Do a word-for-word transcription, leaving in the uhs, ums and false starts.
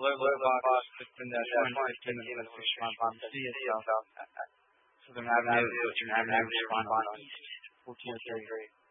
alert box within that two hundred fifteen minute response from the sea itself. Southern Avenue, Southern Avenue responding on East fourteen oh three.